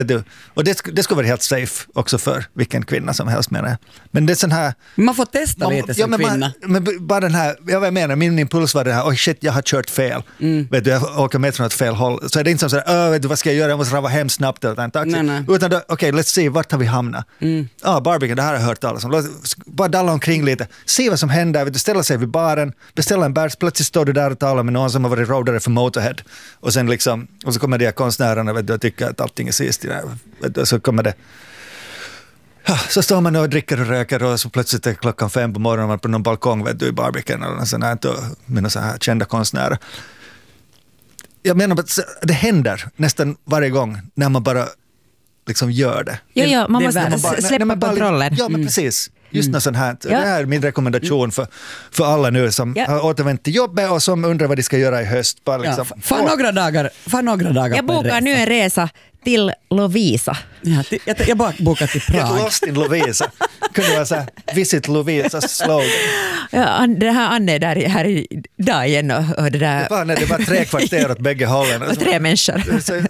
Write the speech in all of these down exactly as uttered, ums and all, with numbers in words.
Du, och det, det skulle vara helt safe också för vilken kvinna som helst menar jag. Men det är sån här... Man får testa man, lite som ja, men kvinna. Man, men bara den här, jag vad menar, min impuls var det här, oj shit, jag har kört fel. Mm. Vet du, jag åker med från ett fel håll. Så är det inte som sådär, vet du, vad ska jag göra? Jag måste rava hem snabbt eller en taxi. Nej, nej. Utan okej, okay, let's see, vart har vi hamnat? Ja, mm. ah, barbecue, det här har jag hört talas om. Bara dalla omkring lite, se vad som händer. Vet du, ställa sig vid baren, beställa en bärs, plötsligt står du där och talar med någon som har varit roadare för Motorhead. Och sen liksom, och så kommer de här konstnärerna, vet du, och tycker att allting är sist i det här. Vet du, så kommer det. Ja, så står man och dricker och röker och så plötsligt är klockan fem på morgonen på någon balkong, vet du, i barbecuen eller något sånt här, med några så här kända konstnärer. Jag menar att det händer nästan varje gång när man bara liksom gör det. Ja, ja, man måste man bara, släppa nej, kontrollen. Ja, men mm. precis. Just mm. något sånt här. Ja. Det här är min rekommendation för, för alla nu som ja. har återvänt till jobbet och som undrar vad de ska göra i höst. Bara liksom, ja, för, några dagar, för några dagar. Jag bokar en nu en resa till Lovisa. Ja, till, jag, jag bara bokar till Prag. Jag lost in Lovisa. Kunde vara så här, visit Lovisa slogan. Ja, det här Anne är där här idag igen. Och, och det, där... det, var, nej, det var tre kvarter åt bägge hållen. Och tre människor.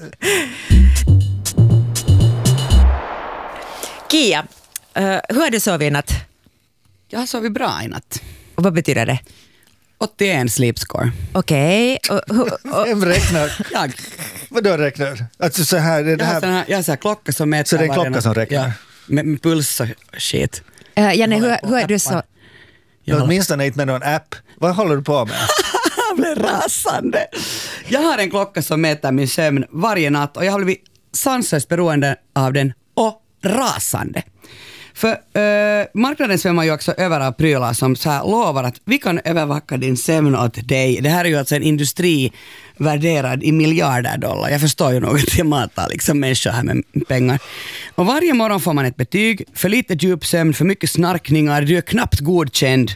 Kia, uh, hur har du sovit i natt? Jag har sovit bra i natt. Och vad betyder det? åttioen sleep score. Okej. Okay. Vem räknar? Jag. Vad då räknar? Alltså så här, det jag, här... har här, jag har så här klocka som mäter. Så det är en klocka något, som räknar? Ja, med, med puls och shit. Uh, Janne, hur, hur är du så... Du har åtminstone inte med någon app. Vad håller du på med? Jag blir rasande. Jag har en klocka som mäter min sömn varje natt och jag har blivit sanslöst beroende av den och rasande. För äh, marknaden svämmar ju också över av prylar som så här lovar att vi kan övervaka din sömn åt dig. Det här är ju alltså en industri värderad i miljarder dollar. Jag förstår ju nog att jag matar liksom människor här med pengar. Och varje morgon får man ett betyg. För lite djupsömn, för mycket snarkningar. Du är knappt godkänd.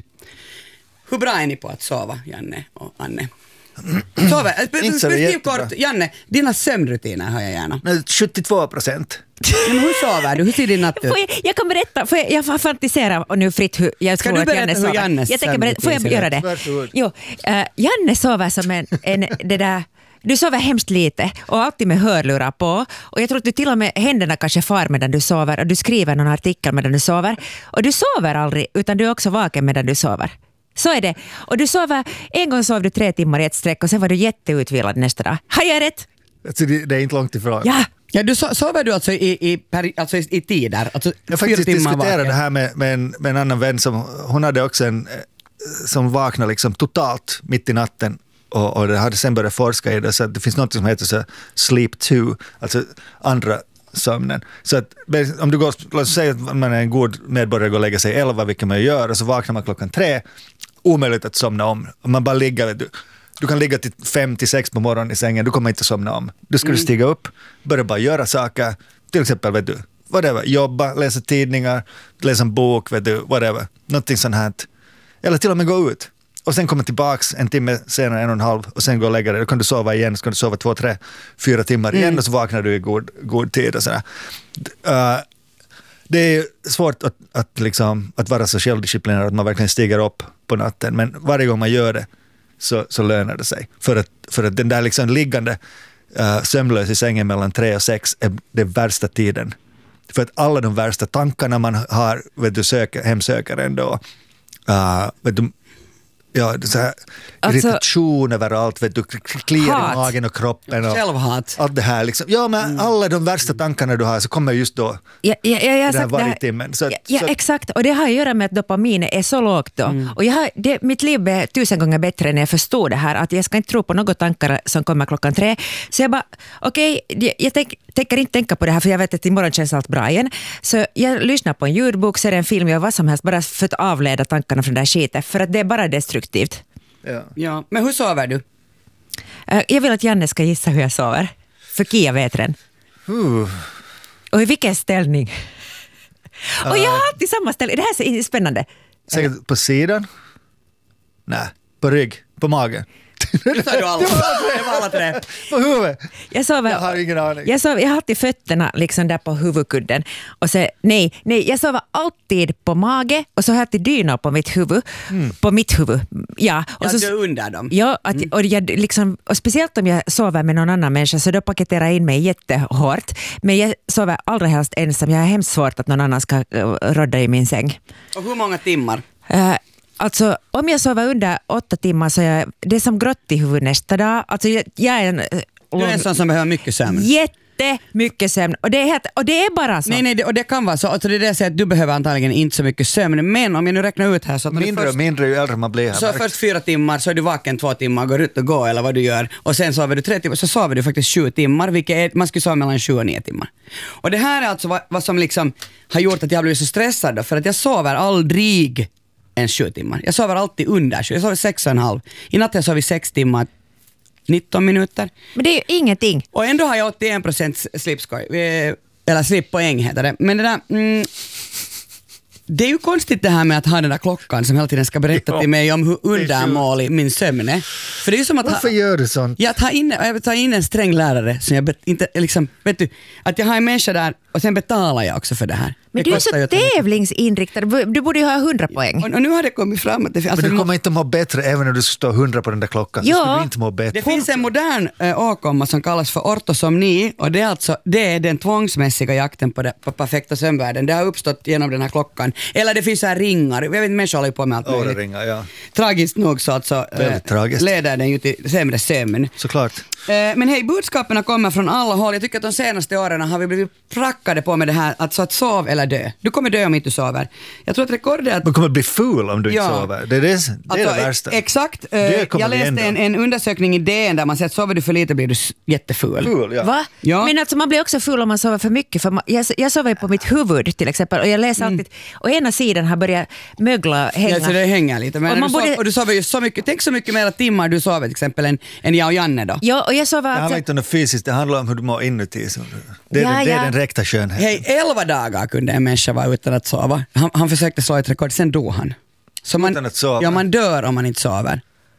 Hur bra är ni på att sova, Janne och Anne? Sova. Beskriv kort, Janne, dina sömnrutiner har jag gärna. sjuttiotvå procent. Men hur sover du? Hur ser din natt ut? Jag, jag kan berätta, får jag, jag fantiserar och nu fritt hur jag Ska tror du berätta att Janne hur sover. Jannes Jag tänker berätta, får jag göra det? Varsågod. Jo, uh, Janne sover som en, en det där. Du sover hemskt lite och alltid med hörlurar på. Och jag tror att du till och med händerna kanske far medan du sover och du skriver någon artikel medan du sover. Och du sover aldrig utan du är också vaken medan du sover. Så är det. Och du sover, en gång sov du tre timmar i ett sträck och sen var du jätteutvilad nästa dag. Har jag rätt? Alltså det, det är inte långt ifrån. Ja. Ja, du so- sover du alltså i, i, peri- alltså i tider? Alltså jag faktiskt diskuterade det här med, med, en, med en annan vän som hon hade också en som vaknade liksom totalt mitt i natten och, och det hade sen börjat forska i det så att det finns något som heter så sleep two, alltså andra sömnen. Så att om du går, låt oss säga att man är en god medborgare och går och lägger sig elva, vilket man gör, och så vaknar man klockan tre, omöjligt att somna om. Om man bara ligger, du, du kan ligga till fem till sex på morgonen i sängen, du kommer inte somna om. Du ska mm. stiga upp, börja bara göra saker, till exempel, vet du, whatever, jobba, läsa tidningar, läsa en bok, vet du, whatever, någonting sånt här. Eller till och med gå ut. Och sen komma tillbaks en timme senare, en och en halv, och sen gå och lägga dig. Då kan du sova igen, så kan du sova två, tre, fyra timmar igen mm. och så vaknar du i god, god tid och sådär. Uh, det är svårt att, att, liksom, att vara så självdisciplinerad att man verkligen stiger upp på natten, men varje gång man gör det så, så lönar det sig. För att, för att den där liksom liggande uh, sömnlös i sängen mellan tre och sex är den värsta tiden. För att alla de värsta tankarna man har, vet du, söker, hemsöker ändå. Uh, vet du, ja, så här, alltså, irritation överallt, vet du, kliar i magen och kroppen och självhat. Allt det här liksom. Ja, men mm. alla de värsta tankarna du har så kommer just då. Ja, ja, ja, jag den här varje timmen. Så, ja, ja så, exakt. Och det har att göra med att dopamin är så lågt då. Mm. Och jag har, det, mitt liv är tusen gånger bättre när jag förstod det här. Att jag ska inte tro på något tankar som kommer klockan tre. Så jag bara, okej, okay, jag, jag tänk, tänker inte tänka på det här för jag vet att imorgon känns allt bra igen. Så jag lyssnar på en ljudbok, ser en film, jag vad som helst bara för att avleda tankarna från det där skitet. För att det är bara destruktivt. Ja. Ja, men hur sover du? Uh, jag vill att Janne ska gissa hur jag sover. För Kia vet den. Uh. Och i vilken ställning? Uh. Och jag har alltid samma ställning. Det här är spännande. Säkert på sidan? Nej, på rygg, på magen. Nu sa du alla. Det var alla tre. Det var alla tre. På huvudet? Jag sover, Jag har ingen aning. Jag, sover, jag har alltid fötterna liksom där på huvudkudden. Och så, nej, nej, jag sover alltid på mage och så har jag alltid dynor på mitt huvud. Mm. På mitt huvud, ja. Och ja, så, du under dem. Ja, att, och, jag, liksom, och speciellt om jag sover med någon annan människa så då paketerar jag in mig jättehårt. Men jag sover aldrig helst ensam. Jag har hemskt svårt att någon annan ska uh, rodda i min säng. Och hur många timmar? Uh, Alltså, om jag sover under åtta timmar så är jag, det är som grått i huvudet nästa dag. Alltså, jag, jag är en... Du är en sån som behöver mycket sömn. Jättemycket sömn. Och det är, helt, och det är bara så. Nej, nej, det, och det kan vara så. Alltså, det är det jag säger att du behöver antagligen inte så mycket sömn. Men om jag nu räknar ut här så att mindre och mindre ju äldre man blir. Så först fyra timmar så är du vaken två timmar, går ut och går eller vad du gör. Och sen sover du tre timmar, så sover du faktiskt sju timmar. Vilket är, man skulle sova mellan sju och nio timmar. Och det här är alltså vad, vad som liksom har gjort att jag blir så stressad då, för att jag sover aldrig en sju timmar. Jag sover alltid under sju. Jag sover sex och en halv. I natt jag sover sex timmar, nitton minuter. Men det är ju ingenting. Och ändå har jag åttioen procent slipskoj. Eller slippoäng heter det. Men det där... Mm, det är ju konstigt det här med att ha den där klockan som hela tiden ska berätta ja. till mig om hur undermålig min sömn är. För det är ju som att Varför ha, gör du sånt? Jag tar in, jag tar in en sträng lärare som jag bet, inte liksom, vet du, att jag har en människa där och sen betalar jag också för det här. Men det du är så tävlingsinriktad. Du borde ju ha hundra poäng. Och, och nu har det kommit fram att det, alltså, men du kommer inte må bättre även när du står hundra på den där klockan. Ja. Så skulle du inte må bättre. Det finns en modern äh, åkomma som kallas för ortosomni och det är alltså det är den tvångsmässiga jakten på, det, på perfekta sömnvärden. Det har uppstått genom den här klockan. Eller det finns så här ringar. Jag vet inte, människor håller på med allt möjligt. Ringar, ja. Tragiskt nog så alltså, äh, leder den ju till sämre sömn. Såklart. Äh, men hej, budskapen kommer från alla håll. Jag tycker att de senaste åren har vi blivit prackade på med det här att, så att sov eller dö. Du kommer dö om inte du sover. Jag tror att rekordet är att... Man kommer bli full om du ja. inte sover. Det är det, det, är alltså, det värsta. Exakt. Jag läste en, en undersökning i D N där man säger att sover du för lite blir du jättefull. Full, ja. Va? Ja. Men alltså man blir också full om man sover för mycket. För man, jag, jag sover på mitt huvud till exempel och jag läser mm. alltid och ena sidan har börjat mögla, hänga. Ja, så det hänger lite. Men och, man du borde... sover, och du sover ju så mycket, tänk så mycket mer timmar du sover till exempel än, än jag och Janne då. Ja, och jag sover... Det handlar inte om det fysiskt, det handlar om hur du mår inuti. Så det är, ja, det, det är ja. den räkta skönheten. Hej, elva dagar kunde en människa vara utan att sova. Han, han försökte slå ett rekord, sen dog han. Så man, utan att sova? Ja, man dör om man inte sover.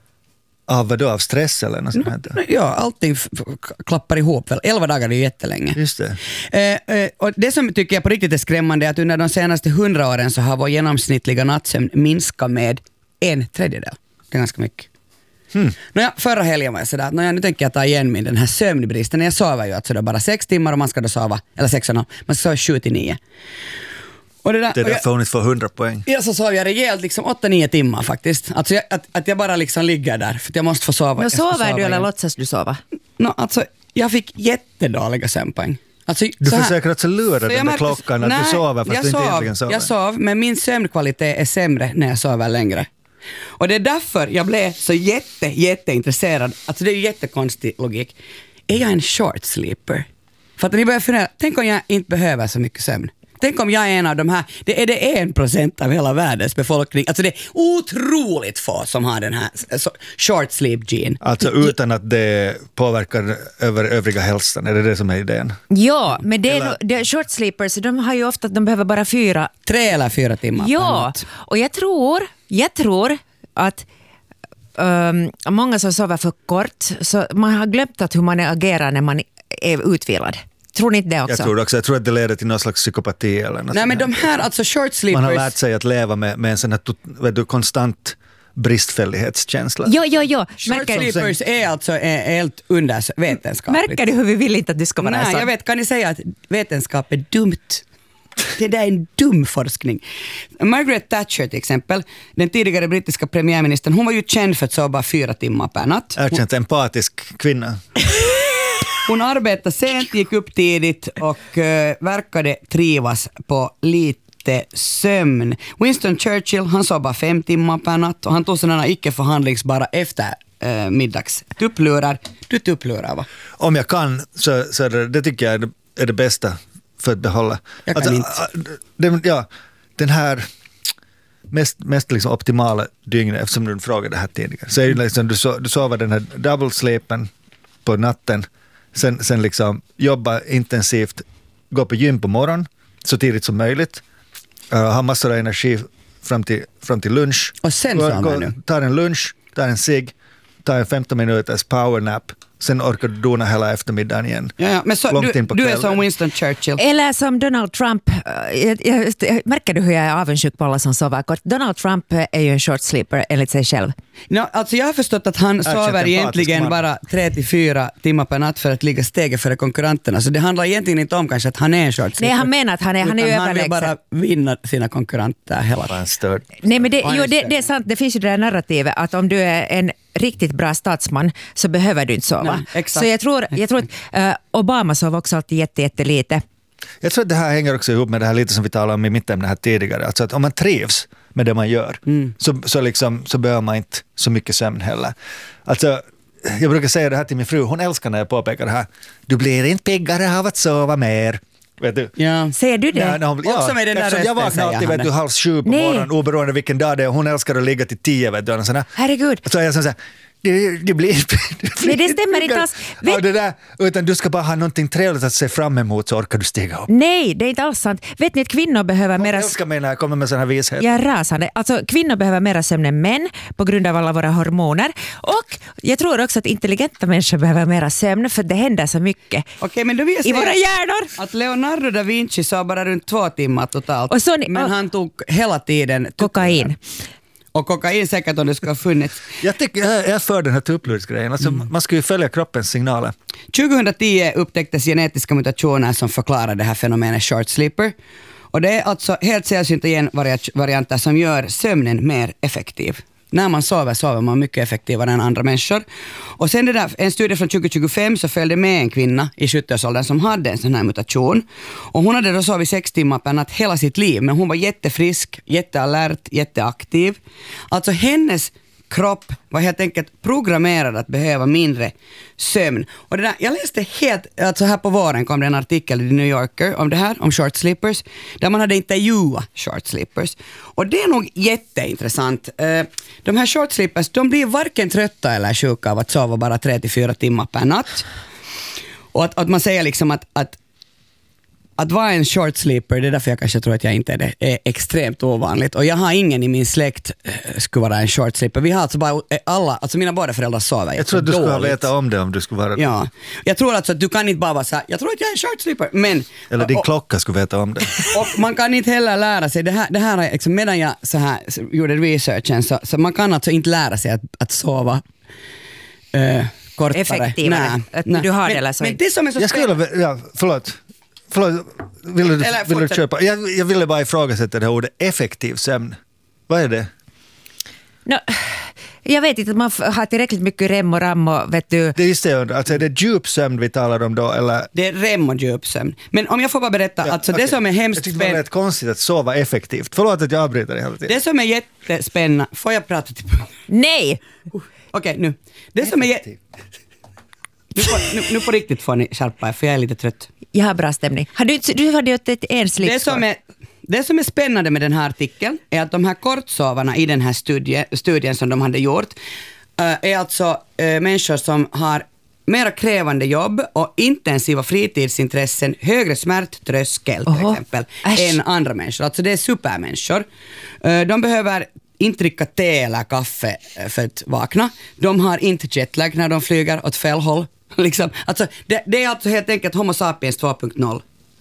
Av vad då? Av stress eller något sånt här? No, ja, allting f- f- klappar ihop väl. Elva dagar är ju jättelänge. Just det. Eh, eh, och det som tycker jag på riktigt är skrämmande är att under de senaste hundra åren så har vår genomsnittliga nattsömn minskat med en tredjedel. Det är ganska mycket. Hmm. Nåja, förra helgen var jag sådär att nåja, nu tänker jag ta igen min den här sömnbristen. Jag sover ju alltså då bara sex timmar och man ska då sova, eller sex och en halv, man ska sova sju till nio. Och det där, det är därför hon inte får hundra poäng. Ja, så sov jag rejält liksom åtta nio timmar faktiskt. Alltså jag, att, att jag bara liksom ligger där för att jag måste få sova. Men sover sova du eller igen. låtsas du sova? No, alltså jag fick jättedåliga sömnpoäng. Alltså, du försöker alltså lura den där märker, klockan att nej, du sover fast du inte sov, egentligen sover. Jag sov, men min sömnkvalitet är sämre när jag sover längre. Och det är därför jag blev så jätte, jätteintresserad. Alltså det är ju jättekonstig logik. Är jag en short sleeper? För att ni börjar fundera, tänk om jag inte behöver så mycket sömn. Tänk om jag är en av de här, det är det en procent av hela världens befolkning. Alltså det är otroligt få som har den här short sleep gene. Alltså utan att det påverkar över övriga hälsan, är det det som är idén? Ja, men det är, eller... det är short sleepers, de har ju ofta att de behöver bara fyra. Tre eller fyra timmar. Ja, och jag tror, jag tror att um, många som sover för kort, så man har glömt att hur man agerar när man är utvilad. Tror ni inte det också? Jag tror också, jag tror att det leder till någon slags psykopati eller något. Nej, men de här, alltså short sleepers... Man har lärt sig att leva med, med en sån här vet du, konstant bristfällighetskänsla. Ja, ja, ja. Short Märker sleepers är alltså är helt undervetenskapligt. Märker du hur vi vill inte att du ska vara Nej, så? jag vet, kan ni säga att vetenskap är dumt? Det där är en dum forskning. Margaret Thatcher till exempel, den tidigare brittiska premiärministern, hon var ju känd för att sova fyra timmar per natt. Erkänt empatisk kvinna. Hon arbetade sent, gick upp tidigt och uh, verkade trivas på lite sömn. Winston Churchill, han sov bara fem timmar per natt och han tog sådana icke förhandlingsbara efter uh, middags tupplurar. Du tupplurar va? Om jag kan så, så är det, det tycker jag är det, är det bästa för att behålla. Jag kan inte. Den, ja, den här mest, mest liksom optimala dygnet, eftersom du frågade det här tidigare, så är det liksom, du, so, du sover den här double sleepen på natten. Sen, sen liksom jobba intensivt, gå på gym på morgon så tidigt som möjligt. Uh, ha massor av energi fram till, fram till lunch. Och sen gå, gå, nu. Tar en lunch, tar en cigg, ta en femton minuters powernap. Sen orkar du dona hela eftermiddagen igen. Ja, ja. Men så, du, du är som Winston Churchill. Eller som Donald Trump. Jag, jag, märker du hur jag är avundsjuk på alla som sover kort? Donald Trump är ju en short sleeper enligt sig själv. No, alltså jag har förstått att han sover egentligen bara tre till fyra timmar per natt för att ligga steget före konkurrenterna. Så det handlar egentligen inte om kanske att han är en short sleeper. Nej, han menar att han är, han är överlägsen. Han vill bara vinna sina konkurrenter hela tiden. Nej, men det, jo, det, det är sant. Det finns ju det där narrativet att om du är en riktigt bra statsman så behöver du inte sova. Nej, så jag tror, jag tror att uh, Obama sov också alltid jätte, jättelite. Jag tror att det här hänger också ihop med det här lite som vi talade om i mittämnet här tidigare. Alltså att om man trivs med det man gör mm. så, så, liksom, så behöver man inte så mycket sömn heller. Alltså, jag brukar säga det här till min fru. Hon älskar när jag påpekar det här. Du blir inte piggare av att sova mer. Vet du? Ja. Säger du det? Ja, no, ja, också med den där jag vaknar alltid vet du, halv sju på Nej. morgonen oberoende vilken dag det är. Hon älskar att ligga till tio. Vet du, såna. Herregud. Så jag säger det, det blir, det blir Nej, det stämmer inte alls. Vet... Ja, det där, utan du ska bara ha någonting trevligt att se fram emot så orkar du stiga upp. Nej, det är inte alls sant. Vet ni att kvinnor behöver mera... Jag älskar mig när jag kommer med sån här vishet. Jag är rasande. Alltså, kvinnor behöver mera sömn än män på grund av alla våra hormoner. Och jag tror också att intelligenta människor behöver mera sömn för det händer så mycket Okej, men då vill jag i våra hjärnor. Att Leonardo da Vinci sa bara runt två timmar totalt. Och så ni, men och, han tog hela tiden... kokain. Och kokain säkert om det ska ha funnits. Jag, tycker, jag är för den här tupplursgrejen. Alltså, mm. Man ska ju följa kroppens signaler. tjugohundratio upptäcktes genetiska mutationer som förklarar det här fenomenet short sleeper. Och det är alltså helt sällsynta genvarianter som gör sömnen mer effektiv. När man sover sover man mycket effektivare än andra människor. Och sen det där, en studie från tjugo tjugofem så följde med en kvinna i sjuttioårsåldern som hade en sån här mutation. Och hon hade då sovit sex timmar per natt hela sitt liv. Men hon var jättefrisk, jättealert, jätteaktiv. Alltså hennes kropp var helt enkelt programmerad att behöva mindre sömn. Och det där, jag läste helt, alltså här på våren kom det en artikel i The New Yorker om det här, om short sleepers, där man hade intervjuat short sleepers. Och det är nog jätteintressant. De här short sleepers, de blir varken trötta eller sjuka av att sova bara tre till fyra timmar per natt. Och att, att man säger liksom att, att Att vara en short sleeper, det är därför jag kanske tror att jag inte är det, är extremt ovanligt. Och jag har ingen i min släkt äh, skulle vara en short sleeper. Vi har alltså bara alla, alltså mina båda föräldrar sover. Jag tror att du dåligt. skulle veta om det om du skulle vara... Ja, jag tror alltså att du kan inte bara vara så här, jag tror att jag är en short sleeper, men... Eller din och, klocka skulle veta om det. Och man kan inte heller lära sig, det här, det här är liksom, medan jag så här gjorde researchen, så, så man kan alltså inte lära sig att, att sova äh, kortare. Effektivare. Nej, att nej. du har men, det eller så. Men det som är så jag skulle, ja, förlåt. Förlåt, vill du, Eller, vill du köpa? Jag, jag ville bara ifrågasätta det här ordet effektiv sömn. Vad är det? No, jag vet inte, man har tillräckligt mycket rem och ram och vet du... Det är just det, alltså är det djup sömn vi talar om då, eller? Det är rem och djup sömn. Men om jag får bara berätta, Ja, alltså okay. det som är hemskt Jag tyckte det var rätt konstigt att sova effektivt. Förlåt att jag avbryter det hela tiden. Det som är jättespännande, får jag prata till... Nej! Uh, Okej, okay, nu. Det som är jä... nu, på, nu, nu på riktigt får ni skärpa er, för jag är lite trött. Jag har bra stämning. Har du, du hade ju ett en slip. Det som, är, det som är spännande med den här artikeln är att de här kortsovarna i den här studie, studien som de hade gjort äh, är alltså äh, människor som har mera krävande jobb och intensiva fritidsintressen, högre smärttröskel till Oho. exempel, Äsch. än andra människor. Alltså det är supermänniskor. Äh, de behöver inte dricka te eller kaffe för att vakna. De har inte jetlag när de flyger åt fel håll. Liksom. Alltså, det, det är alltså helt enkelt Homo sapiens två punkt noll.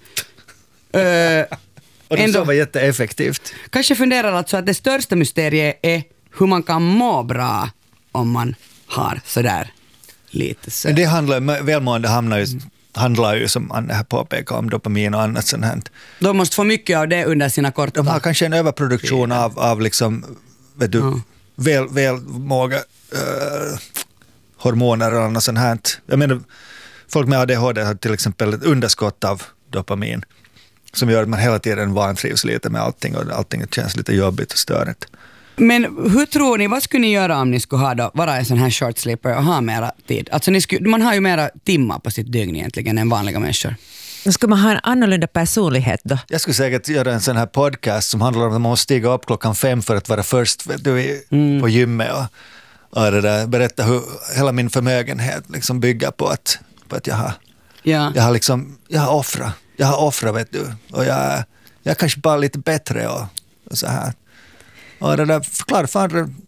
Uh, och de sover jätteeffektivt. Kanske funderar alltså att det största mysteriet är hur man kan må bra om man har sådär lite så. Men det handlar, välmående hamnar ju, handlar ju som Anne här påpekar om dopamin och annat sånt här. De måste få mycket av det under sina korta... De har kanske en överproduktion av, av liksom, vet du, ja. väl, välmåga uh, hormoner och annat sånt här. Jag menar, folk med A D H D har till exempel ett underskott av dopamin som gör att man hela tiden vantrivs lite med allting och allting känns lite jobbigt och störigt. Men hur tror ni, vad skulle ni göra om ni skulle ha då, vara en sån här short sleeper och ha mera tid? Alltså ni skulle, man har ju mera timmar på sitt dygn egentligen än vanliga människor. Då ska man ha en annorlunda personlighet då? Jag skulle säkert göra en sån här podcast som handlar om att man måste stiga upp klockan fem för att vara först vet du, mm. på gymmet och, och det där, berätta hur hela min förmögenhet liksom bygger på att, på att jag har, ja. jag har liksom, jag har offrat. Jag har offrat, vet du. Och jag, jag är kanske bara lite bättre och, och så här. Och det där förklarar för andra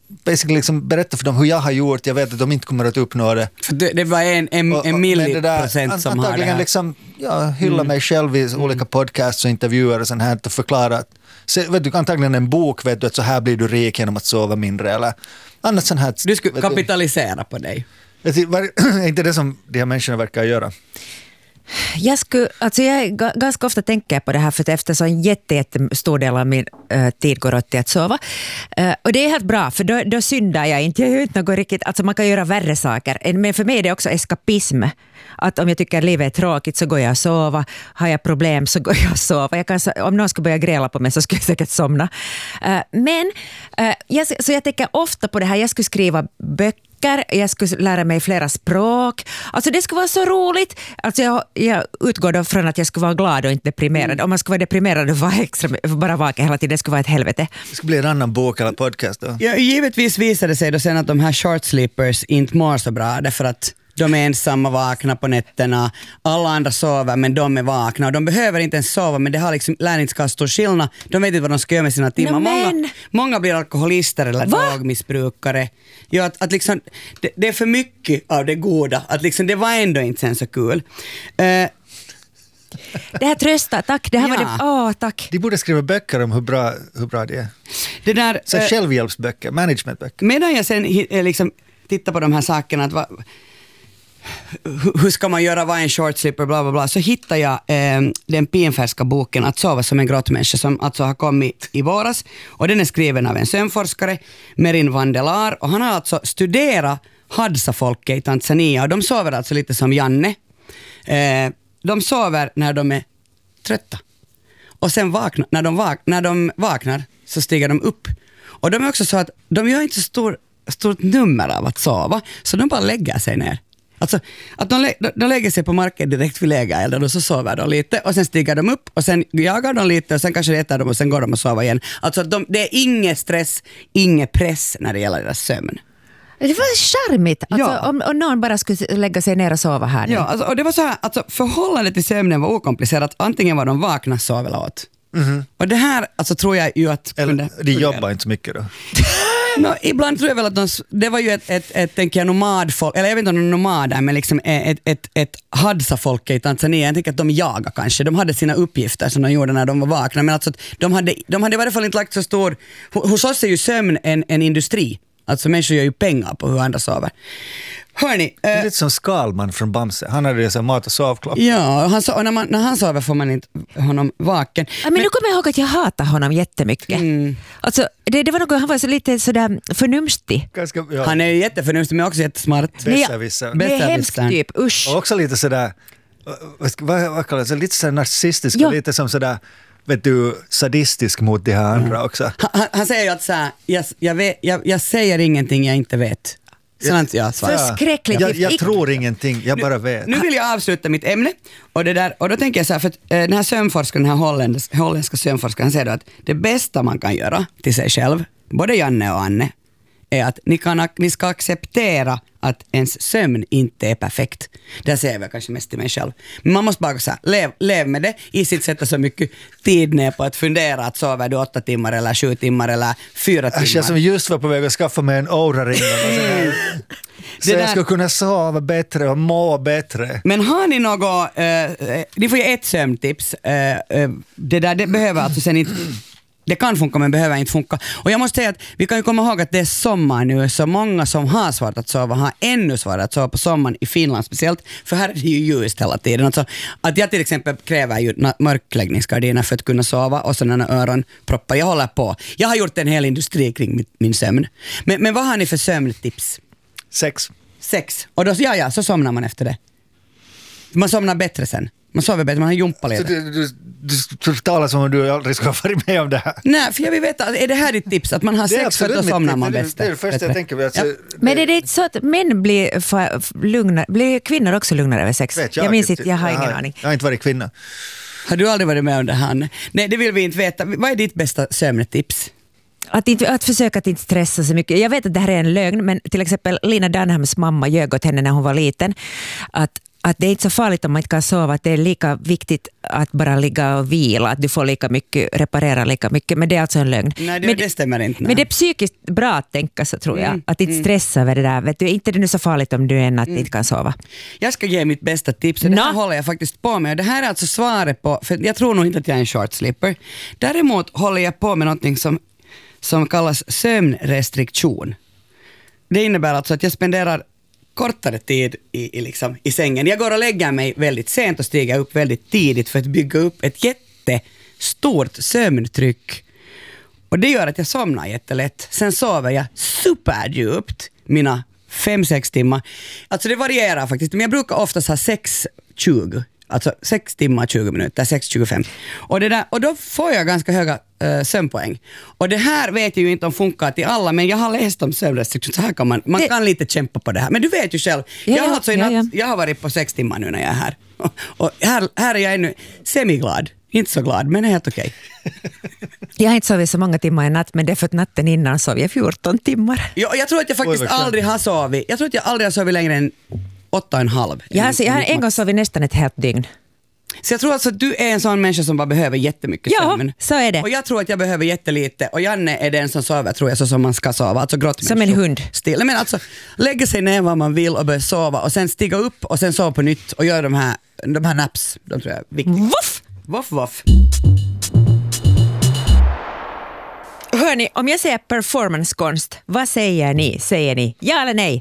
basically liksom berätta för dem hur jag har gjort. Jag vet att de inte kommer att uppnå det. För det, det var en, en, Och- en och- milli men det där, procent an- som har det antagligen här. liksom, ja, hylla mig själv i olika podcasts och intervjuer och sånt här och förklara att, se, vet du, antagligen en bok, vet du, att så här blir du rik genom att sova mindre eller annat sånt här. Du skulle vet kapitalisera på dig. Jag tycker, var- är inte det som de här människorna verkar göra? Jag, skulle, alltså jag är ga- ganska ofta tänker på det här för att eftersom en jätte, jättestor del av min uh, tid går åt till att sova. Uh, och det är helt bra för då, då syndar jag inte. Jag gör inte något riktigt, alltså man kan göra värre saker. Men för mig är det också eskapism. Att om jag tycker att livet är tråkigt så går jag och sova. Har jag problem så går jag och sova. Jag kan, om någon skulle börja gräla på mig så skulle jag säkert somna. Uh, men, uh, jag, så jag tänker ofta på det här. Jag skulle skriva böcker. Jag skulle lära mig flera språk. Alltså det skulle vara så roligt. Alltså jag, jag utgår då från att jag skulle vara glad och inte deprimerad. Mm. Om man skulle vara deprimerad och vara extra, bara vaken hela tiden, det skulle vara ett helvete. Det ska bli en annan bok eller podcast då. Ja, givetvis visade det sig då sen att de här short sleepers inte mår så bra därför att de är ensamma vakna på nätterna. Alla andra sover men de är vakna. Och de behöver inte ens sova men det har liksom lär inte ska stor skillnad. De vet inte vad de ska göra med sina timmar. No, många, men... många blir alkoholister eller Va? drogmissbrukare. Ja, att, att liksom, det, det är för mycket av det goda. Att liksom, det var ändå inte sen så kul. Uh, Det här tröstar, tack. Det här Ja. var det, åh, tack. De borde skriva böcker om hur bra, hur bra det är. det där, Så uh, självhjälpsböcker, managementböcker. medan jag sen eh, liksom, tittar på de här sakerna, att va, hur- hur ska man göra, vad är en short slipper, bla bla bla, så hittar jag eh, den pinfärska boken Att sova som en grottmänniska som alltså har kommit i våras och den är skriven av en sömnforskare, Merin Vandelar, och han har alltså studerat Hadza-folket i Tanzania och de sover alltså lite som Janne. Eh, de sover när de är trötta och sen vakna, när, de vak, när de vaknar så stiger de upp. Och de är också så att de gör inte så stor, stort nummer av att sova, så de bara lägger sig ner. Alltså, att de, lä, de, de lägger sig på marken direkt vid lägerelden och så sover de lite och sen stiger de upp och sen jagar de lite och sen kanske äter de och sen går de och sover igen. Alltså de, det är ingen stress, ingen press när det gäller deras sömn. Det var charmigt. Alltså, Ja. om, om någon bara skulle lägga sig ner och sova här nu. Ja, alltså, och det var så här, alltså, förhållandet till sömnen var okomplicerat. Antingen var de vakna, sov eller åt. Mm-hmm. Och det här alltså, tror jag ju att... Eller kunde de fungera. jobbar inte så mycket då. No, ibland tror jag väl att de, det var ju ett, ett, ett tänker jag, nomadfolk, eller jag vet inte om de är nomader, men liksom ett, ett, ett Hadza-folk i Tanzania. Jag tänker att de jagar kanske. De hade sina uppgifter som de gjorde när de var vakna, men alltså, de, hade, de hade i varje fall inte lagt så stor... Hos oss är ju sömn en, en industri. Alltså människor gör ju pengar på hur andra sover. Hörni, Det är eh, lite som Skalman från Bamse. Han hade ju så mat- och sovklocka. ja, och han, so- och när, man, när han sover får man inte honom vaken. Ja, men nu kommer jag ihåg att jag hatar honom jättemycket. Mm. Alltså, det, det var något, han var så lite sådär förnumstig. Ganska, ja. Han är ju jätteförnumstig men också jättesmart. Nej, Besserwisser. Det är hemskt Besserwisser. typ, usch. Och också lite sådär, vad, ska- vad, vad kallar det, så lite sådär narcissistisk, Ja. lite som sådär, vet du, sadistisk mot de här andra också. Han, han, han säger ju att så här, jag, jag, vet, jag, jag säger ingenting jag inte vet. Sånt jag svarar. Förskräckligt. Jag, jag Ick. tror ingenting, jag bara vet. Nu vill jag avsluta mitt ämne och, det där, och då tänker jag så här, för att, eh, den här sömnforskaren, den här holländska, holländska sömnforskaren, han säger då att det bästa man kan göra till sig själv, både Janne och Anne, är att ni, kan, ni ska acceptera att ens sömn inte är perfekt. Det säger jag kanske mest till mig själv. Men man måste bara säga, lev, lev med det. I sitt sätta så mycket tid ner på att fundera att sover du åtta timmar eller sju timmar eller fyra timmar. Äsch, jag som just var på väg att skaffa mig en Oura-ring. Så där- jag ska kunna sova bättre och må bättre. Men har ni något, eh, ni får ju ett sömntips, eh, eh, det där det behöver alltså sen inte, det kan funka men behöver inte funka. Och jag måste säga att vi kan ju komma ihåg att det är sommar nu, så många som har svårt att sova har ännu svårare att sova på sommaren i Finland speciellt, för här är det ju ljust hela tiden. Alltså, att jag till exempel kräver ju na- mörkläggningsgardiner för att kunna sova och sådana öronproppar, jag håller på. Jag har gjort en hel industri kring min, min sömn. Men, men vad har ni för sömntips? Sex. Sex. Och då, ja, ja, så somnar man efter det. Man somnar bättre sen. Man sover bättre, man har jumpa Så lite. du, du, du talar som om du aldrig skulle ha varit med om det här. Nej, för jag vill veta, är det här ditt tips? Att man har Det är sex för att då absolut somnar mitt- man det är- bäst? Det är det första bättre. jag tänker på. Alltså, Ja. Men är det inte så att män blir, fa- f- lugna, blir kvinnor också lugnare över sex? vet Jag, minns inte, jag har ingen aning. Jag har inte varit kvinna. Har du aldrig varit med om det här? Nej, det vill vi inte veta. Vad är ditt bästa sömntips? Att, inte, att försöka att inte stressa så mycket. Jag vet att det här är en lögn, men till exempel Lina Dunhams mamma ljög åt henne när hon var liten. Att att det är inte så farligt om man inte kan sova, att det är lika viktigt att bara ligga och vila, att du får lika mycket, reparera lika mycket, men det är alltså en lögn. Nej, det, men, det stämmer inte. Nej. Men det är psykiskt bra att tänka så, tror jag, Mm, att inte mm. stressa över det där. Vet du, inte det är nu så farligt om du en natt Mm. inte kan sova. Jag ska ge mitt bästa tips och det här Nå. håller jag faktiskt på med. Och det här är alltså svaret på, för jag tror nog inte att jag är en short sleeper. Däremot håller jag på med någonting som, som kallas sömnrestriktion. Det innebär alltså att jag spenderar kortare tid i, i, liksom, i sängen. Jag går och lägger mig väldigt sent och stiger upp väldigt tidigt för att bygga upp ett jättestort sömntryck. Och det gör att jag somnar jättelätt. Sen sover jag superdjupt mina fem sex timmar. Alltså det varierar faktiskt, men jag brukar oftast ha sex tjugo. Alltså sex timmar tjugo minuter, sex tjugofem. Och, det där, och då får jag ganska höga uh, sömnpoäng. Och det här vet jag ju inte om funkar till alla, men jag har läst om sömnrestriktion. Så här kan man, man det... kan lite kämpa på det här. Men du vet ju själv, Ja, jag, har ja, alltså i ja, natt, ja. jag har varit på sex timmar nu när jag är här. Och, och här, här är jag ännu semiglad. Inte så glad, men helt okej. Jag har inte sovit så många timmar i natt, men det är för att natten innan sov jag fjorton timmar. Jag, jag tror att jag faktiskt Oj, vad aldrig har sovit. Jag tror att jag aldrig har sovit längre än åtta och en halv. Jag har, jag har en gång sovit nästan ett helt dygn. Så jag tror alltså att du är en sån människa som bara behöver jättemycket Ja, sömn. så är det. Och jag tror att jag behöver jättelite. Och Janne är den som sover, tror jag, så som man ska sova. Alltså Som en hund. Still. Men alltså, lägga sig ner vad man vill och börja sova. Och sen stiga upp och sen sova på nytt. Och göra de här, de här naps. De tror jag är viktiga. Voff! Voff, voff. Hörni, om jag säger performancekonst, vad säger ni? Säger ni ja eller nej?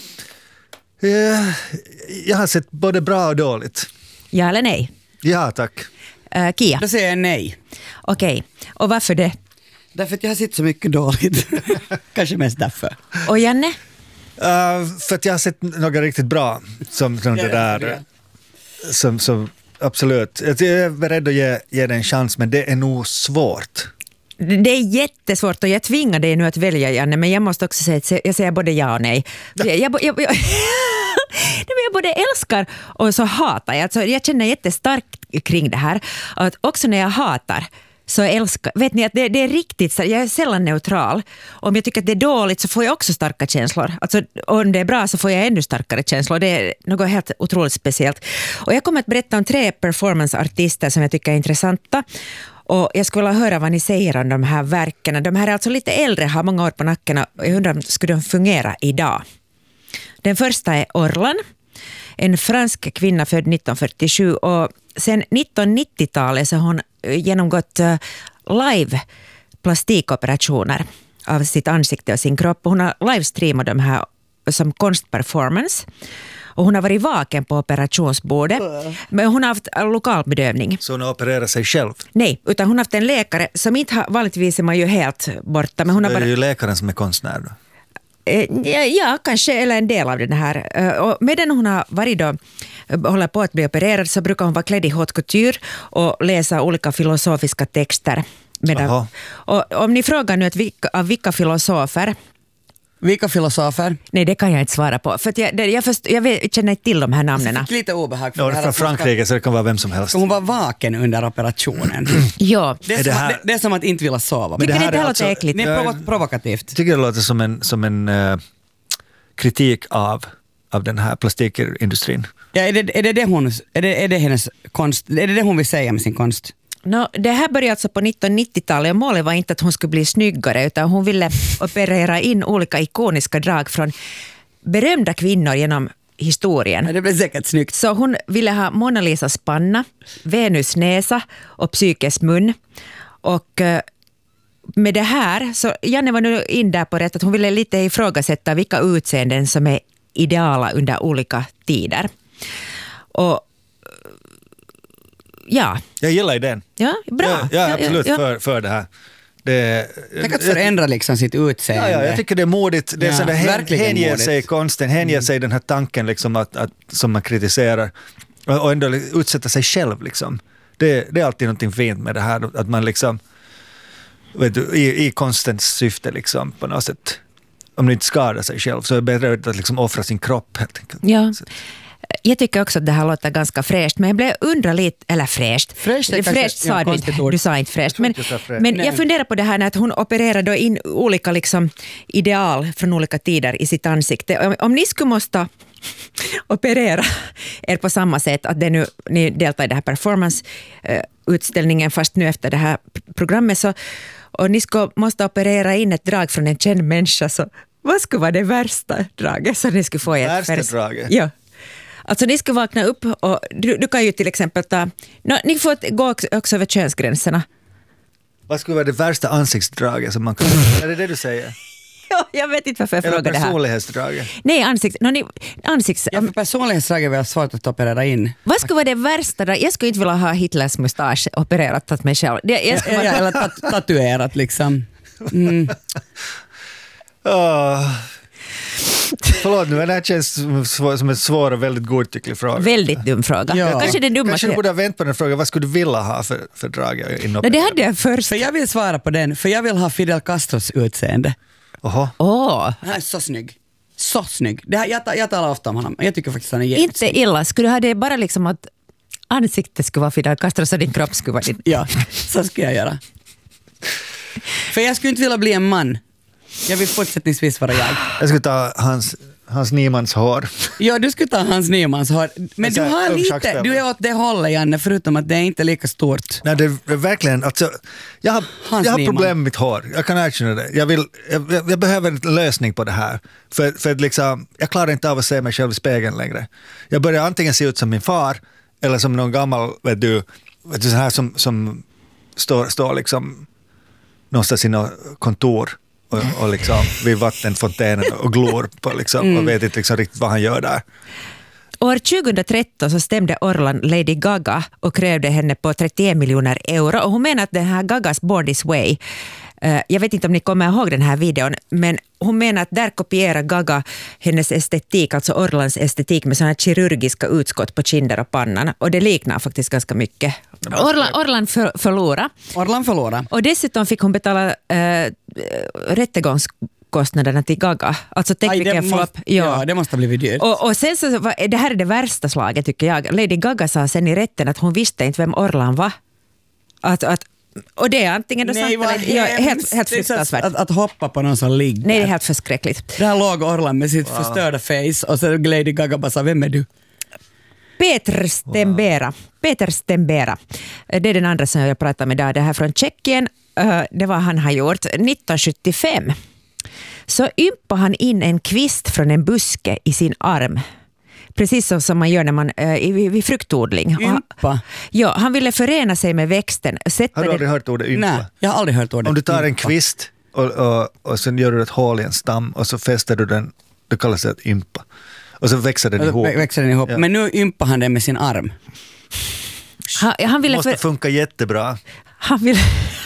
Eh, Jag har sett både bra och dåligt. Ja eller nej? Ja, tack. Uh, Kia? Då säger jag nej. Okej, och varför det? Därför att jag har sett så mycket dåligt. Kanske mest därför. Och Janne? Uh, för att jag har sett några riktigt bra som, som det Ja, ja, där. ja. Som, som, absolut. Jag är beredd att ge, ge det en chans, men det är nog svårt. Det är jättesvårt och jag tvingar dig nu att välja, Janne, men jag måste också säga att jag säger både ja och nej. Jag, jag, jag, jag, Nej, men jag både älskar och så hatar jag. Alltså, jag känner jättestarkt kring det här. Att också när jag hatar så älskar, vet ni att det, det är riktigt, jag är sällan neutral. Om jag tycker att det är dåligt så får jag också starka känslor. Alltså, om det är bra så får jag ännu starkare känslor. Det är något helt otroligt speciellt. Och jag kommer att berätta om tre performanceartister som jag tycker är intressanta. Och jag skulle vilja höra vad ni säger om de här verken. De här är alltså lite äldre, har många år på nacken. Och jag undrar, skulle de fungera idag? Den första är Orlan, en fransk kvinna född nittonhundrafyrtiosju. Och sen nittonhundranittiotalet så har hon genomgått live plastikoperationer av sitt ansikte och sin kropp. Hon har livestreamat de här som konstperformance. Och hon har varit vaken på operationsbordet. Men hon har haft lokal bedövning. Så hon opererar sig själv? Nej, utan hon har haft en läkare som inte har, vanligtvis är man ju helt borta. Men hon har Det är bara, ju läkaren som är konstnär då. ja, ja, kanske, eller en del av den här. Och medan hon har varit då, håller på att bli opererad, så brukar hon vara klädd i haute couture och läsa olika filosofiska texter. Medan, och om ni frågar nu att vilka, av vilka filosofer. Vilka filosofer? Nej, det kan jag inte svara på. För att jag, det, jag, först, jag, vet, jag känner inte till de här namnen. Jag fick lite obehag för Ja, det här. från att man Frankrike, så det kan vara vem som helst. ska- Hon var vaken under operationen. Ja, Det är, Är det som, här- att, det, det är som att inte vilja sova. Men tycker det ni här det är här alltså- låter äckligt? Det är provo- provokativt. Jag tycker det låter som en, som en uh, kritik av, av den här plastikindustrin. Ja, är, det, är, det det hon, är, det, är det hennes konst? Är det det hon vill säga med sin konst? no, det här började alltså på nittonhundranittiotalet och målet var inte att hon skulle bli snyggare, utan hon ville operera in olika ikoniska drag från berömda kvinnor genom historien. Ja, det blir säkert snyggt. Så hon ville ha Mona Lisas panna, Venus näsa och Psykes mun. Och eh, med det här, så Janne var nu in där på rätt att hon ville lite ifrågasätta vilka utseenden som är ideala under olika tider. Och ja. Jag gillar idén. Ja, bra. Ja, ja absolut, Ja, ja. För, för det här. Det, Tänk att förändra liksom sitt utseende. Ja, ja, jag tycker det är modigt. Det är Ja, sådär, hän, verkligen hänger modigt. sig konsten, hänger sig den här tanken liksom att, att, som man kritiserar. Och, och ändå utsätta sig själv. Liksom. Det, det är alltid någonting fint med det här. Att man liksom, vet du, i, i konstens syfte liksom, på något sätt. Om man inte skadar sig själv så är det beredd att liksom offra sin kropp helt enkelt. Ja. Jag tycker också att det här låter ganska fräscht, men jag blev undra lite, eller fräscht. Fräscht är Det- kanske- fräscht ja, sa du konstigt inte, ord. du sa inte fräscht. Men, inte jag sa fräscht. men Nej. jag funderar på det här när att hon opererar då in olika liksom ideal från olika tider i sitt ansikte. Om, om ni skulle måste operera er på samma sätt, att det nu, ni deltar i den här performance-utställningen fast nu efter det här programmet så, och ni ska, måste operera in ett drag från en känd människa, så vad skulle vara det värsta draget som ni skulle få i ett Värsta färs- draget? Ja. Alltså ni ska vakna upp och du, du kan ju till exempel ta, no, ni får gå också, också över könsgränserna. Vad skulle vara det värsta ansiktsdraget som man kan... Är det det du säger? Ja, jag vet inte varför jag Eller frågar det här. personlighetsdraget? Nej, ansikts... No, ni, ansikts Ja, för personlighetsdrag är väl svårt att operera in. vad skulle vara det värsta? Då? Jag skulle inte vilja ha Hitlers mustasch opererat åt mig själv. Det, jag skulle Ja, vara, eller tat- tatuerat liksom. Mm. Oh. Förlåt nu, det här känns som, som en svår och väldigt godtycklig fråga. väldigt dum fråga. Ja. Kanske den Kanske dummaste. du borde ha vänt på den frågan. Vad skulle du vilja ha för, för drag? No, det hade jag först. För jag vill svara på den, för jag vill ha Fidel Castros utseende. Oho. Åh, Han är så snygg. Så snygg. Det här, jag, ta- jag talar ofta om honom. Jag tycker faktiskt han är inte jättesnygg. illa. Skulle du ha det bara liksom att ansiktet skulle vara Fidel Castro så din kropp skulle vara din... Ja, så ska jag göra. För jag skulle inte vilja bli en man. Jag vill fortsättningsvis vara jag. Jag skulle ta hans, hans Niemans hår. Ja, du skulle ta Hans Nymans hår. Men Alltså, du har lite, schackspelare. du är åt det hållet Janne, förutom att det är inte lika stort. Nej, det är verkligen, alltså, jag har, Hans jag har Niemann. problem med mitt hår. Jag kan erkänna det. Jag, vill, jag, jag, jag behöver en lösning på det här. För, för att liksom, jag klarar inte av att se mig själv i spegeln längre. Jag börjar antingen se ut som min far eller som någon gammal, vet du, vet du så här som, som står, står liksom någonstans i något kontor och, och liksom vid vattenfontänen och glor på liksom, Mm. och vet inte liksom riktigt vad han gör där. År tjugohundratretton så stämde Orlan Lady Gaga och krävde henne på trettioen miljoner euro. Och hon menar att den här Gagas Born This Way, eh, jag vet inte om ni kommer ihåg den här videon, men hon menar att där kopierar Gaga hennes estetik, alltså Orlans estetik med sådana här kirurgiska utskott på kinder och pannan. Och det liknar faktiskt ganska mycket. Orlan, Orlan för, förlorade. Orlan förlorar. Och dessutom fick hon betala äh, rättegångskostnaderna till Gaga. Alltså Aj, det, teknikerflopp. måste, ja, det måste ha blivit dyrt. Och, och sen så, var- det här är det värsta slaget tycker jag. Lady Gaga sa sen i rätten att hon visste inte vem Orlan var. Att, att, och det är antingen då sant Nej, vad eller ja, helt, hemskt. helt Det är så fruktansvärt. att, att hoppa på någon som ligger. Nej, det är helt förskräckligt. Där låg Orlan med sitt förstörda face och så Lady Gaga bara sa, vem är du? Peter Stembera. Peter Stembera. Det är den andra som jag pratar med idag. Det här från Tjeckien. Uh, Det var han har gjort. nittonhundrasjuttiofem så ympade han in en kvist från en buske i sin arm. Precis så som man gör när man, uh, vid, vid fruktodling. Och han- Ympa? Ja, han ville förena sig med växten. Sätta Har du den- aldrig hört ordet ympa? Nej, jag har aldrig hört ordet. Om du tar en ympa. kvist och, och, och sen gör du ett hål i en stam och så fäster du den, det kallas det att ympa. Och så växer den Och ihop. då växer den ihop. Ja. Men nu ympar han den med sin arm. han, han, ville måste för, funka jättebra. han, ville,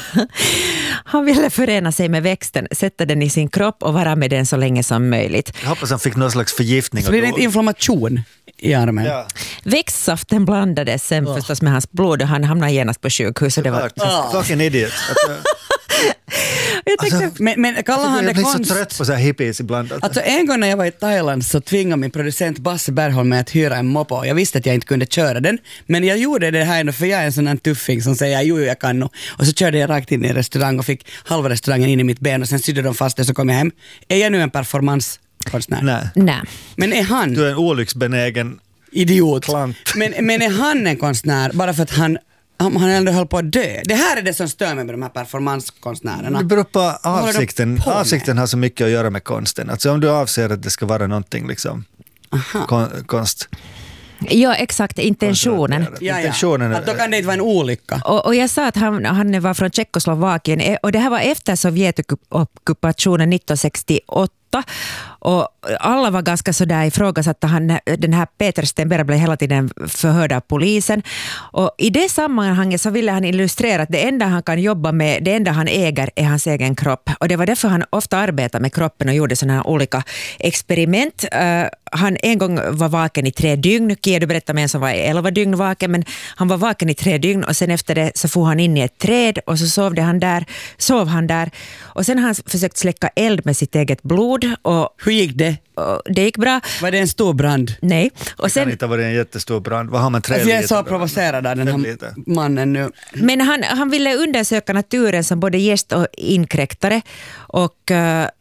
han ville förena sig med växten, sätta den i sin kropp och vara med den så länge som möjligt. Jag hoppas han fick någon slags förgiftning. Så blir det och inte dog. inflammation i armen. Ja, Växtsaften blandades sen Oh. förstås med hans blod och han hamnade genast på sjukhus. Och det var, klart. Fucking idiot. Alltså, jag tänkte, Alltså, Men, men kallar han jag det blir så konst? trött på så här hippies ibland. Alltså en gång när jag var i Thailand så tvingade min producent Basse Bergholm mig att hyra en mopo. Jag visste att jag inte kunde köra den, men jag gjorde det här ändå för jag är en sån här tuffing som säger jo, jag kan nog. Och så körde jag rakt in i en restaurang och fick halva restaurangen in i mitt ben och sen sydde de fast det så kom jag hem. Är jag nu en performanskonstnär? Nej, nej. Men är han du är en olycksbenägen idiot? klant. Men, men är han en konstnär bara för att han, han, han ändå höll på att dö? Det här är det som stör mig med de här performanskonstnärerna. Det beror på håller de avsikten. på med? Avsikten har så mycket att göra med konsten. Alltså om du avser att det ska vara någonting liksom Aha. kon, konst. Ja, exakt, intentionen. Ja, ja. Intentionen Att då kan det inte vara en olycka. Och, och jag sa att han, han var från Tjeckoslovakien eh, och det här var efter Sovjetockupationen nittonhundrasextioåtta och alla var ganska sådär ifrågasatta. Han, den här Peter Stenberg blev hela tiden förhörd av polisen och i det sammanhanget så ville han illustrera att det enda han kan jobba med, det enda han äger är hans egen kropp och det var därför han ofta arbetade med kroppen och gjorde sådana här olika experiment. Uh, han en gång var vaken i tre dygn. Kia, du berättade med en som var elva dygn vaken, men han var vaken i tre dygn och sen efter det så får han in i ett träd och så sovde han där, sov han där och sen har han försökt släcka eld med sitt eget blod och, Hur gick det? och det gick bra. Var det en stor brand? Nej. Och Det kan sen, inte ha varit en jättestor brand. Vad har man? Tre Alltså jag är liter så då? provocerad av den Fem här liter. mannen nu. men han, han ville undersöka naturen som både gäst och inkräktare och uh,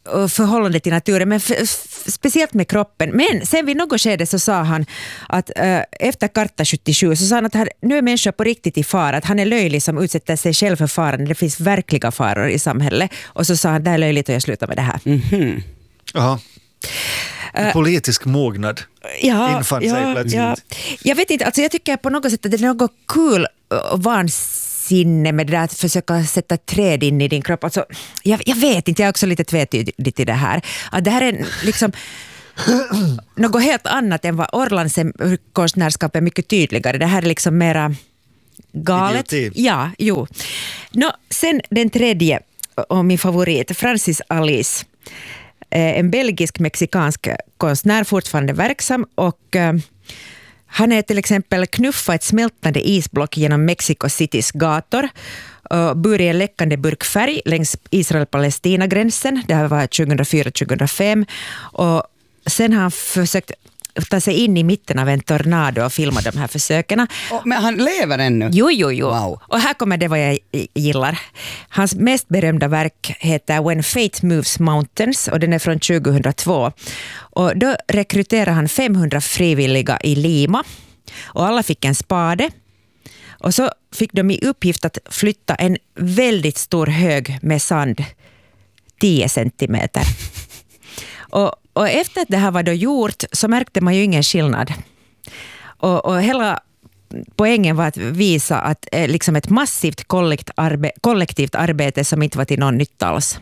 förhållande till naturen, men f- f- speciellt med kroppen. Men sen vid något skede så sa han att äh, efter Karta sjuttiosju så sa han att här, nu är människor på riktigt i fara, att han är löjlig som utsätter sig själv för faran. Det finns verkliga faror i samhället. Och så sa han, det är löjligt och jag slutar med det här. Mhm. Jaha. En politisk mognad Ja, infann sig ja, plötsligt. ja. Jag vet inte, alltså jag tycker på något sätt att det är något kul och vansinne med det där att försöka sätta träd in i din kropp. Alltså, jag, jag vet inte, jag är också lite tvetydig till det här. Att det här är liksom något helt annat än vad Orlands konstnärskap är mycket tydligare. Det här är liksom mera galet. Idioti. Ja, jo. Nå, sen den tredje och min favorit, Francis Alice. En belgisk-mexikansk konstnär, fortfarande verksam, och eh, han är till exempel knuffa ett smältande isblock genom Mexico Citys gator och bur i en läckande burk färg längs Israel-Palestina-gränsen. Det här var tjugohundrafyra tjugohundrafem, och sen har han försökt ta sig in i mitten av en tornado och filma de här försöken. Oh, men han lever ännu? Jo, jo, jo. Wow. Och här kommer det vad jag gillar. Hans mest berömda verk heter When Fate Moves Mountains och den är från tjugohundratvå. Och då rekryterar han femhundra frivilliga i Lima och alla fick en spade. Och så fick de i uppgift att flytta en väldigt stor hög med sand tio centimeter. Och Och efter att det här var då gjort så märkte man ju ingen skillnad. Och, och hela poängen var att visa att eh, liksom ett massivt kollektivt, arbe- kollektivt arbete som inte var till någon nytta alls.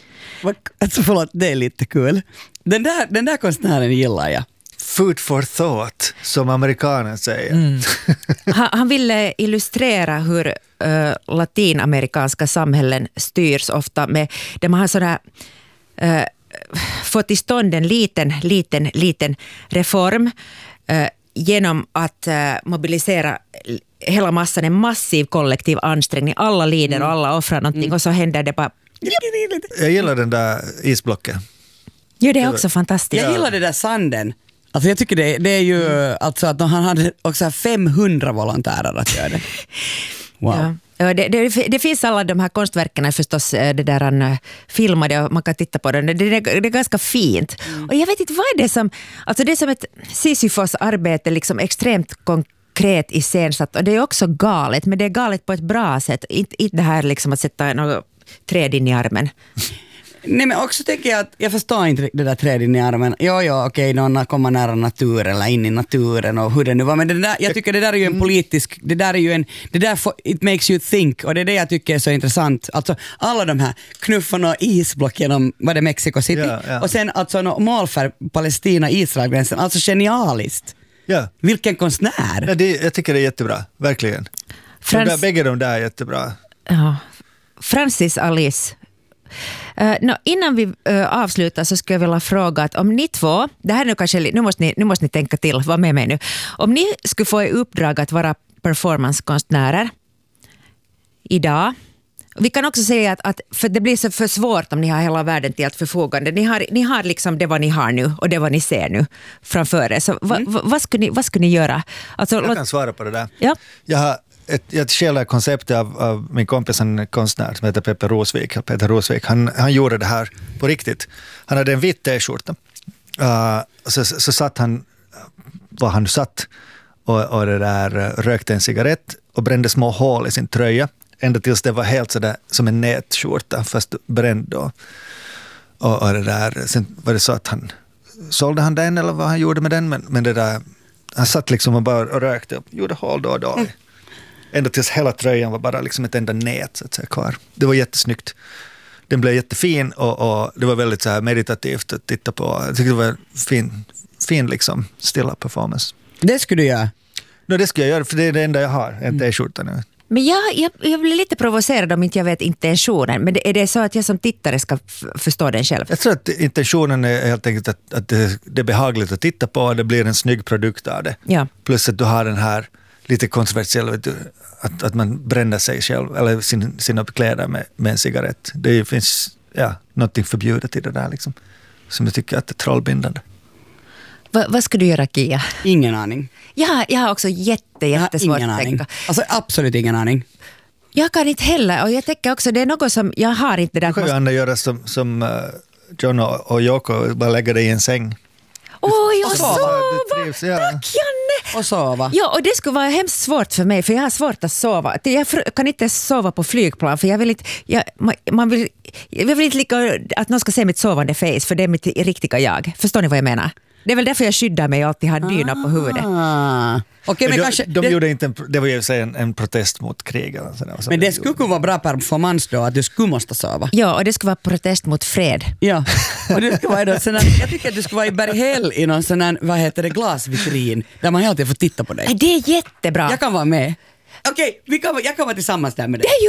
Alltså förlåt, det är lite kul. Den där, den där konstnären gillar jag. Food for thought, som amerikanen säger. Mm. han, han ville illustrera hur uh, latinamerikanska samhällen styrs ofta med, där man har sådär uh, få till stånd en liten, liten, liten reform eh, genom att eh, mobilisera hela massan, en massiv kollektiv ansträngning. Alla lider mm. och alla offrar någonting mm. och så händer det bara... Jag gillar den där isblocken. Jo, det är också fantastiskt. Jag gillar det där sanden. Alltså jag tycker det, det är ju mm. alltså att han hade också femhundra volontärer att göra det. Wow. Ja. Ja, det, det, det finns alla de här konstverken är förstås det där han filmade och man kan titta på den. Det, det, det är ganska fint. Mm. Och jag vet inte vad är det som, alltså det är som ett Sisyfos arbete, liksom extremt konkret iscensatt, och det är också galet, men det är galet på ett bra sätt. Inte, inte det här liksom att sätta något träd in i armen. Nej, men också tänker jag att jag förstår inte det där träden i armen. Ja, ja, okej, någon kommer nära naturen eller in i naturen och hur det nu var. Men det där, jag tycker det där är ju en politisk, det där är ju en, det där for, it makes you think, och det är det jag tycker är så intressant. Alltså alla de här knuffarna och isblock genom, vad det Mexico City, ja, ja. och sen alltså no, målfärg Palestina-Israel-gränsen, alltså genialiskt. Ja. Vilken konstnär. Ja, det, jag tycker det är jättebra, verkligen. Frans... De där, bägge de där är jättebra. Ja. Francis Alice. Uh, no, innan vi uh, avslutar så skulle jag vilja fråga att om ni två, det här nu kanske, nu måste ni, nu måste ni tänka till, var med mig nu. Om ni skulle få i uppdrag att vara performancekonstnärer idag, vi kan också säga att, att för det blir så för svårt om ni har hela världen till att förfogande. Ni har, ni har liksom det vad ni har nu och det vad ni ser nu framför er. Så va, mm. va, vad, skulle ni, vad skulle ni göra? Alltså, jag låt... kan svara på det där. Ja. Jag har ett, jag stjäl konceptet av, av min kompis, en konstnär som heter Peppe Rosvik. Peter Rosvik. Han, han gjorde det här på riktigt. Han hade en vit t-skjorta. Uh, så, så satt han, var han satt och, och det där, rökte en cigarett och brände små hål i sin tröja. Ända tills det var helt sådär som en nätskjorta, fast bränd då. Och, och det där, sen var det så att han sålde han den eller vad han gjorde med den, men, men det där, han satt liksom och bara och rökte och gjorde hål då och då. Mm. Ända tills hela tröjan var bara liksom ett enda nät så att säga kvar. Det var jättesnyggt. Den blev jättefin och, och det var väldigt så här meditativt att titta på. Jag tyckte det var fin, fin liksom stilla performance. Det skulle du göra? No, det skulle jag göra, för det är det enda jag har, en t-skjorta nu. Men jag, jag, jag blir lite provocerad om inte jag vet intentionen. Men det, är det så att jag som tittare ska f- förstå den själv? Jag tror att intentionen är helt enkelt att, att det, det är behagligt att titta på och det blir en snygg produkt av det. Ja. Plus att du har den här lite kontroversiella, att, att man bränner sig själv eller sin, sina kläder med, med en cigarett. Det finns ja, någonting förbjudet i det där liksom, som jag tycker att det är trollbindande. Va, vad ska du göra, Kia? Ingen aning. Ja, jag har också jätte, jättesvårt jag har att ingen tänka. aning. Alltså absolut ingen aning. Jag kan inte heller, och jag tänker också, det är något som jag har inte det där. Du kan ju Anna göra som, som uh, John och, och Yoko bara lägga dig i en säng. Oj, och, Och sova! sova. Du trivs, ja. Tack Janne! Och sova. Ja, och det skulle vara hemskt svårt för mig, för jag har svårt att sova. Jag fr- kan inte sova på flygplan, för jag vill inte, jag, man, man vill, jag vill inte lika att någon ska se mitt sovande face, för det är mitt riktiga jag. Förstår ni vad jag menar? Det är väl därför jag skyddar mig och alltid har dyna på huvudet. Ah. Okej, men Men de, kanske... de det, gjorde inte en, det var ju en, en protest mot krig. Eller sådär, men det skulle kunna vara bra performance då, att du skulle måste sova. Ja, och det skulle vara protest mot fred. Ja, och det skulle vara då sån här, jag tycker att du skulle vara i Berghäll i någon sån här, vad heter det, glasvitrin, där man hela tiden får titta på dig. Nej, det är jättebra. Jag kan vara med. Okej, vi kan, jag kan vara tillsammans där med dig. Det